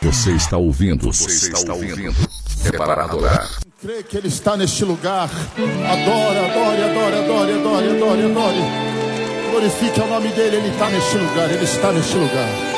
Você está ouvindo. É para adorar. Crê que Ele está neste lugar. Adore, adore, adore, adore, adore, adore, adore. Glorifique o nome dEle, Ele está neste lugar, Ele está neste lugar.